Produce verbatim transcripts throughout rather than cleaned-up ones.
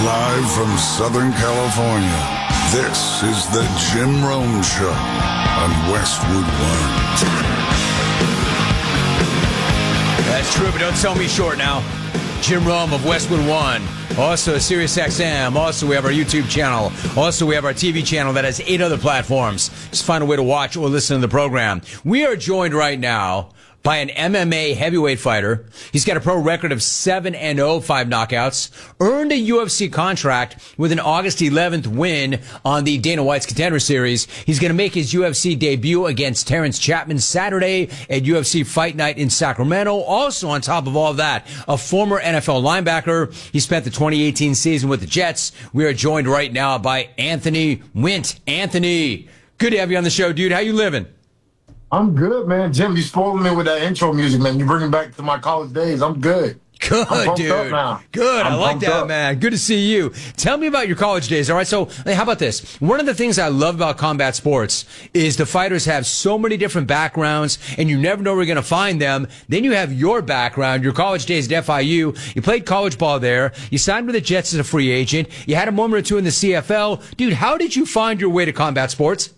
Live from Southern California, this is the Jim Rome Show on Westwood One. That's true, but don't sell me short now. Jim Rome of Westwood One. Also, SiriusXM. Also, we have our YouTube channel. Also, we have our T V channel that has eight other platforms. Just find a way to watch or listen to the program. We are joined right now by an M M A heavyweight fighter. He's got a pro record of seven and oh, five knockouts, earned a U F C contract with an August eleventh win on the Dana White's Contender Series. He's going to make his U F C debut against Terrence Chapman Saturday at U F C Fight Night in Sacramento. Also, on top of all that, a former N F L linebacker. He spent the twenty eighteen season with the Jets. We are joined right now by Anthony Wint. Anthony, good to have you on the show, dude. How you living? I'm good, man. Jim, you spoiled me with that intro music, man. You bring me back to my college days. I'm good. Good, I'm dude. Up now. Good. I'm I like that, up. man. Good to see you. Tell me about your college days. All right. So, hey, how about this? One of the things I love about combat sports is the fighters have so many different backgrounds, and you never know where you're going to find them. Then you have your background, your college days at F I U. You played college ball there. You signed with the Jets as a free agent. You had a moment or two in the C F L. Dude, how did you find your way to combat sports?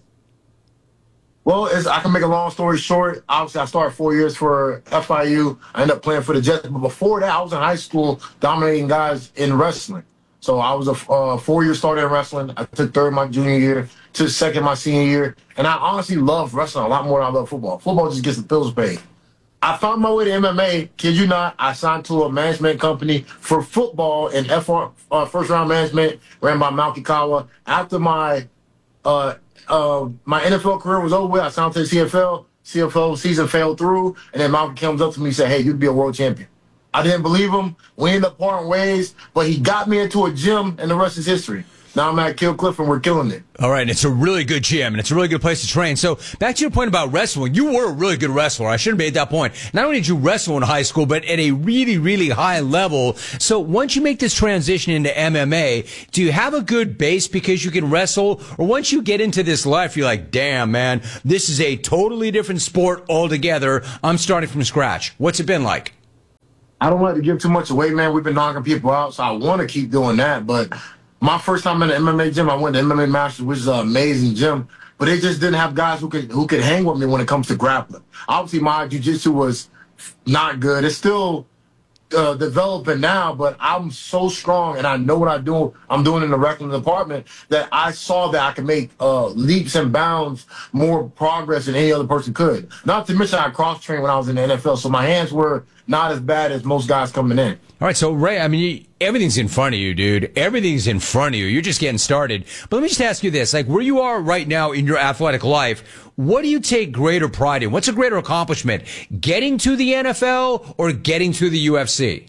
Well, it's, I can make a long story short. Obviously, I started four years for F I U. I ended up playing for the Jets. But before that, I was in high school dominating guys in wrestling. So I was a uh, four-year starter in wrestling. I took third my junior year, took second my senior year. And I honestly love wrestling a lot more than I love football. Football just gets the bills paid. I found my way to M M A. Kid you not, I signed to a management company for football in F R, uh, first-round management, ran by Malky Kawa. After my uh, Uh, my N F L career was over with. I signed to the C F L. C F L season fell through, and then Malcolm comes up to me and said, "Hey, you'd be a world champion." I didn't believe him. We ended up parting ways, but he got me into a gym, and the rest is history. Now I'm at Kill Cliff, and we're killing it. All right, and it's a really good gym, and it's a really good place to train. So back to your point about wrestling, you were a really good wrestler. I shouldn't have made that point. Not only did you wrestle in high school, but at a really, really high level. So once you make this transition into M M A, do you have a good base because you can wrestle? Or once you get into this life, you're like, damn, man, this is a totally different sport altogether. I'm starting from scratch. What's it been like? I don't like to give too much away, man. We've been knocking people out, so I want to keep doing that, but my first time in the M M A gym, I went to M M A Masters, which is an amazing gym, but they just didn't have guys who could who could hang with me when it comes to grappling. Obviously, my jiu-jitsu was not good. It's still uh, developing now, but I'm so strong and I know what I do. I'm doing in the wrestling department that I saw that I could make uh, leaps and bounds more progress than any other person could. Not to mention I cross-trained when I was in the N F L, so my hands were not as bad as most guys coming in. All right, so Ray, I mean, everything's in front of you, dude. Everything's in front of you. You're just getting started. But let me just ask you this. Like, where you are right now in your athletic life, what do you take greater pride in? What's a greater accomplishment? Getting to the N F L or getting to the U F C?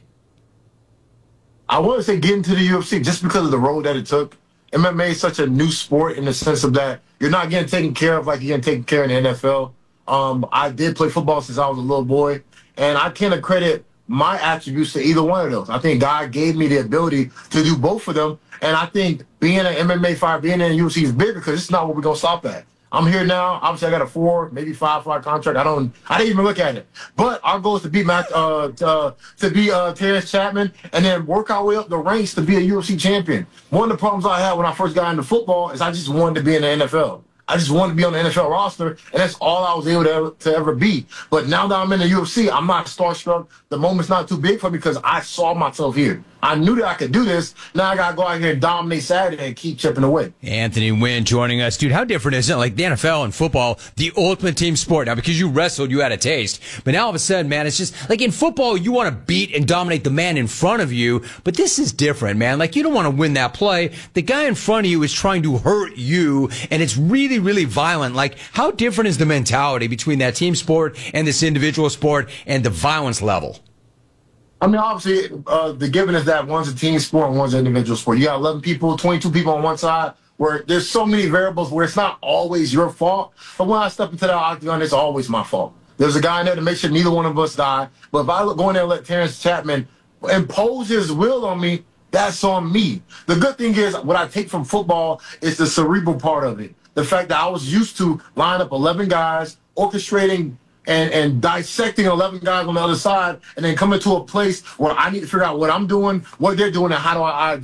I want to say getting to the U F C just because of the road that it took. M M A is such a new sport in the sense of that you're not getting taken care of like you're getting taken care of in the N F L. Um, I did play football since I was a little boy, and I can't accredit my attributes to either one of those. I think God gave me the ability to do both of them, and I think being an M M A fighter, being in the U F C is bigger because it's not what we're going to stop at. I'm here now. Obviously, I got a four, maybe five fight contract. I don't. I didn't even look at it. But our goal is to beat Matt, uh, to, uh, to beat uh, Terrence Chapman, and then work our way up the ranks to be a U F C champion. One of the problems I had when I first got into football is I just wanted to be in the N F L. I just wanted to be on the N F L roster, and that's all I was able to ever, to ever be. But now that I'm in the U F C, I'm not starstruck. The moment's not too big for me because I saw myself here. I knew that I could do this. Now I got to go out here and dominate Saturday and keep chipping away. Anthony Wint joining us. Dude, how different is it? Like the N F L and football, the ultimate team sport. Now, because you wrestled, you had a taste. But now all of a sudden, man, it's just like in football, you want to beat and dominate the man in front of you. But this is different, man. Like you don't want to win that play. The guy in front of you is trying to hurt you, and it's really, really violent. Like how different is the mentality between that team sport and this individual sport and the violence level? I mean, obviously, uh, the given is that one's a team sport and one's an individual sport. You got eleven people, twenty-two people on one side, where there's so many variables where it's not always your fault. But when I step into that octagon, it's always my fault. There's a guy in there to make sure neither one of us die. But if I go in there and let Terrence Chapman impose his will on me, that's on me. The good thing is, what I take from football is the cerebral part of it. The fact that I was used to line up eleven guys, orchestrating and, and dissecting eleven guys on the other side, and then coming to a place where I need to figure out what I'm doing, what they're doing, and how do I adjust.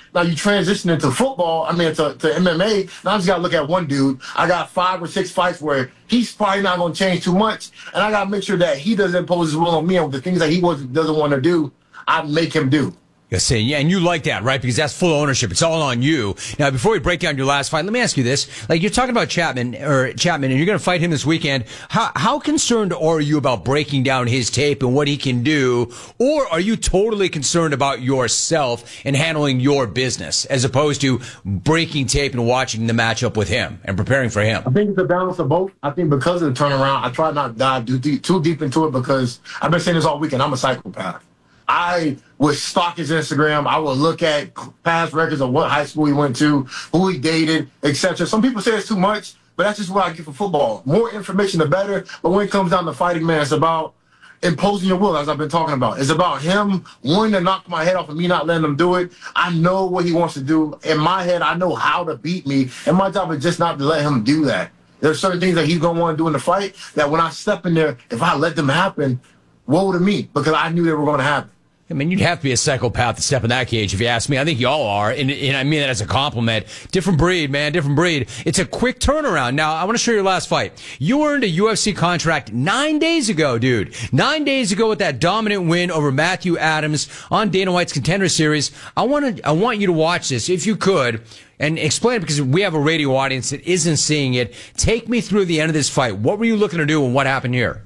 Now you transition into football, I mean, to, to M M A. Now I just got to look at one dude. I got five or six fights where he's probably not going to change too much. And I got to make sure that he doesn't impose his will on me, and the things that he was, doesn't want to do, I make him do. You're saying, yeah, and you like that, right? Because that's full ownership. It's all on you. Now, before we break down your last fight, let me ask you this. Like, you're talking about Chapman, or Chapman, and you're going to fight him this weekend. How, how concerned are you about breaking down his tape and what he can do? Or are you totally concerned about yourself and handling your business as opposed to breaking tape and watching the matchup with him and preparing for him? I think it's a balance of both. I think because of the turnaround, I try not to dive too deep, too deep into it because I've been saying this all weekend. I'm a psychopath. I would stalk his Instagram. I would look at past records of what high school he went to, who he dated, et cetera. Some people say it's too much, but that's just what I get for football. More information, the better. But when it comes down to fighting, man, it's about imposing your will, as I've been talking about. It's about him wanting to knock my head off and me not letting him do it. I know what he wants to do. In my head, I know how to beat me, and my job is just not to let him do that. There's certain things that he's going to want to do in the fight that when I step in there, if I let them happen, woe to me, because I knew they were going to happen. I mean, you'd have to be a psychopath to step in that cage, if you ask me. I think y'all are, and, and I mean that as a compliment. Different breed, man, different breed. It's a quick turnaround. Now, I want to show you your last fight. You earned a U F C contract nine days ago, dude. Nine days ago with that dominant win over Matthew Adams on Dana White's Contender Series. I want to, I want you to watch this, if you could, and explain it, because we have a radio audience that isn't seeing it. Take me through the end of this fight. What were you looking to do, and what happened here?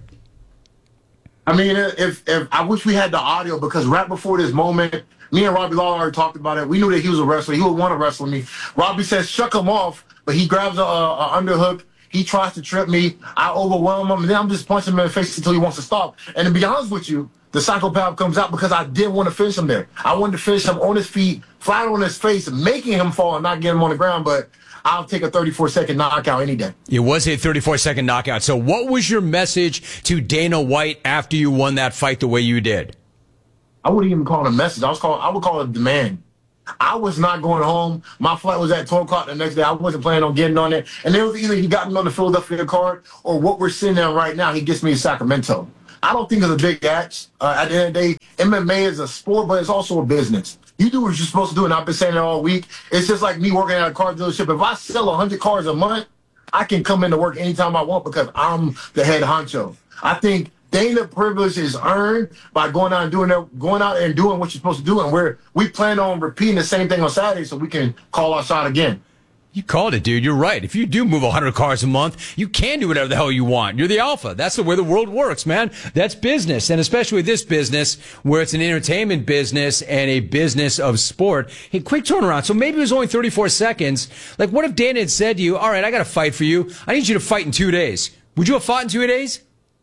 I mean, if if I wish we had the audio, because right before this moment, me and Robbie Lawler already talked about it. We knew that he was a wrestler. He would want to wrestle me. Robbie says, shuck him off, but he grabs a, a underhook. He tries to trip me. I overwhelm him, and then I'm just punching him in the face until he wants to stop. And to be honest with you, the psychopath comes out because I didn't want to finish him there. I wanted to finish him on his feet, flat on his face, making him fall and not getting him on the ground, but I'll take a thirty-four second knockout any day. It was a thirty-four second knockout. So what was your message to Dana White after you won that fight the way you did? I wouldn't even call it a message. I was call, I would call it a demand. I was not going home. My flight was at twelve o'clock the next day. I wasn't planning on getting on it. And it was either he got me on the Philadelphia card, or what we're sitting there right now, he gets me to Sacramento. I don't think it's a big act. Uh, at the end of the day, M M A is a sport, but it's also a business. You do what you're supposed to do, and I've been saying it all week. It's just like me working at a car dealership. If I sell one hundred cars a month, I can come into work anytime I want because I'm the head honcho. I think Dana privilege is earned by going out and doing that, going out and doing what you're supposed to do, and we're we plan on repeating the same thing on Saturday so we can call our shot again. You called it, dude. You're right. If you do move one hundred cars a month, you can do whatever the hell you want. You're the alpha. That's the way the world works, man. That's business. And especially with this business, where it's an entertainment business and a business of sport. Hey, quick turnaround. So maybe it was only thirty-four seconds. Like, what if Dana had said to you, all right, I got to fight for you. I need you to fight in two days. Would you have fought in two days?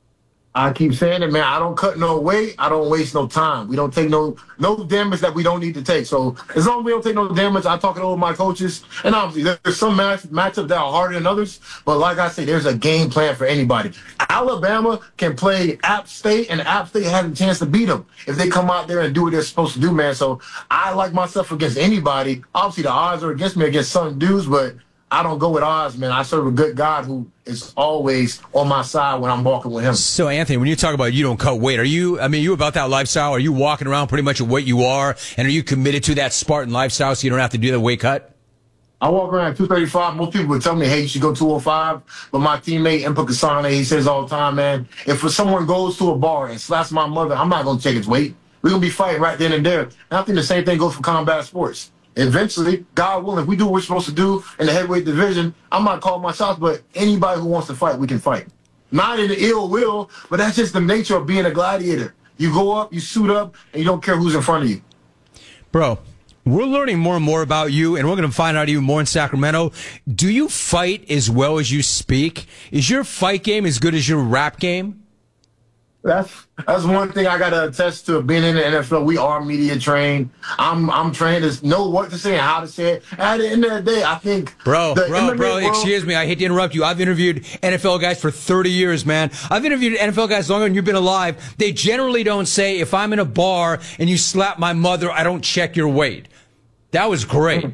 I keep saying it, man. I don't cut no weight. I don't waste no time. We don't take no no damage that we don't need to take. So as long as we don't take no damage, I talk it over with my coaches. And obviously, there's some match, matchups that are harder than others. But like I say, there's a game plan for anybody. Alabama can play App State, and App State has a chance to beat them if they come out there and do what they're supposed to do, man. So I like myself against anybody. Obviously, the odds are against me against some dudes, but I don't go with odds, man. I serve a good God who is always on my side when I'm walking with him. So, Anthony, when you talk about you don't cut weight, are you, I mean, you about that lifestyle? Are you walking around pretty much at what you are? And are you committed to that Spartan lifestyle so you don't have to do the weight cut? I walk around at two thirty-five. Most people would tell me, hey, you should go two oh five. But my teammate, Impa Kasane, he says all the time, man, if someone goes to a bar and slaps my mother, I'm not going to check his weight. We're going to be fighting right then and there. And I think the same thing goes for combat sports. Eventually, God willing, if we do what we're supposed to do in the heavyweight division, I'm not calling my shots, but anybody who wants to fight, we can fight. Not in the ill will, but that's just the nature of being a gladiator. You go up, you suit up, and you don't care who's in front of you. Bro, we're learning more and more about you, and we're going to find out even more in Sacramento. Do you fight as well as you speak? Is your fight game as good as your rap game? That's that's one thing I gotta attest to being in the N F L. We are media trained. I'm I'm trained to know what to say and how to say it. At the end of the day, I think Bro, the bro, M M A bro, world, excuse me. I hate to interrupt you. I've interviewed N F L guys for thirty years, man. I've interviewed N F L guys longer than you've been alive. They generally don't say, if I'm in a bar and you slap my mother, I don't check your weight. That was great.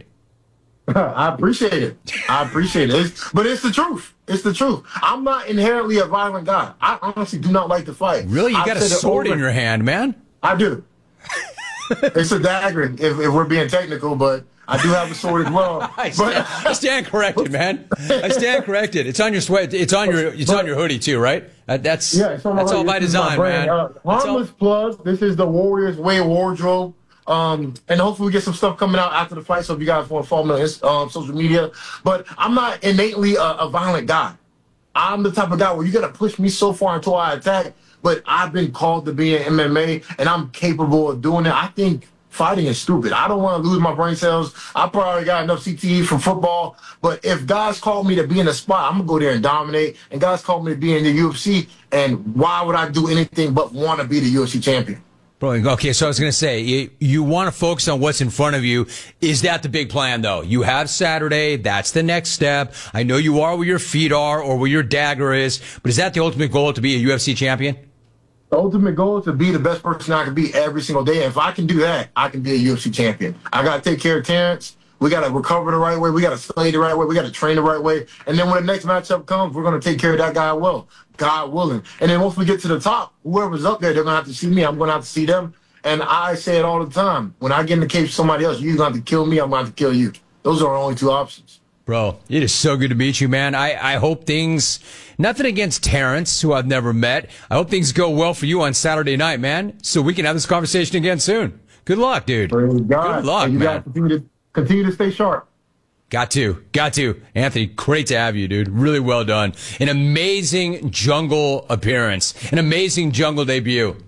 I appreciate it. I appreciate it. It's, but it's the truth. It's the truth. I'm not inherently a violent guy. I honestly do not like to fight. Really? You I've got a said it sword over- in your hand, man? I do. It's a dagger, if, if we're being technical, but I do have a sword as well. I, But stand, I stand corrected, man. I stand corrected. It's on your sweat. It's on your. It's but, on your hoodie too, right? Uh, that's yeah, it's on my that's hoodie. all by This is my design, brand. man. Uh, harmless all... plug. This is the Warriors Way wardrobe. Um, and hopefully we get some stuff coming out after the fight. So if you guys want to follow me on um, social media, but I'm not innately a, a violent guy. I'm the type of guy where you're gonna push me so far until I attack. But I've been called to be in M M A, and I'm capable of doing it. I think fighting is stupid. I don't want to lose my brain cells. I probably got enough C T E from football. But if guys call me to be in a spot, I'm gonna go there and dominate. And guys call me to be in the U F C, and why would I do anything but want to be the U F C champion? Bro, okay, so I was going to say, you, you want to focus on what's in front of you. Is that the big plan, though? You have Saturday. That's the next step. I know you are where your feet are or where your dagger is, but is that the ultimate goal, to be a U F C champion? The ultimate goal is to be the best person I can be every single day. And if I can do that, I can be a U F C champion. I got to take care of Terrence. We got to recover the right way. We got to slay the right way. We got to train the right way. And then when the next matchup comes, we're going to take care of that guy well, God willing. And then once we get to the top, whoever's up there, they're going to have to see me. I'm going to have to see them. And I say it all the time. When I get in the cage with somebody else, you're going to have to kill me. I'm going to have to kill you. Those are our only two options. Bro, it is so good to meet you, man. I, I hope things, nothing against Terrence, who I've never met. I hope things go well for you on Saturday night, man, so we can have this conversation again soon. Good luck, dude. Praise God. Good luck, and you man. got to continue to, continue to stay sharp. Got to. Got to. Anthony, great to have you, dude. Really well done. An amazing jungle appearance. An amazing jungle debut.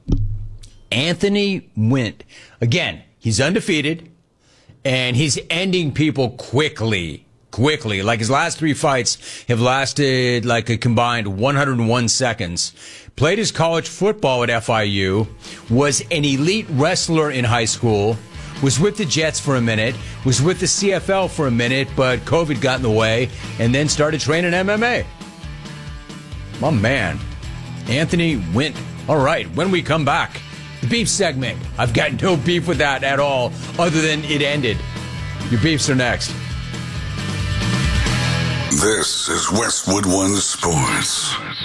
Anthony Wint. Again, he's undefeated, and he's ending people quickly. Quickly. Like his last three fights have lasted like a combined one hundred one seconds. Played his college football at F I U. Was an elite wrestler in high school. Was with the Jets for a minute. Was with the C F L for a minute, but COVID got in the way, and then started training M M A. My man, Anthony Wint. All right, when we come back, the beef segment. I've got no beef with that at all, other than it ended. Your beefs are next. This is Westwood One Sports.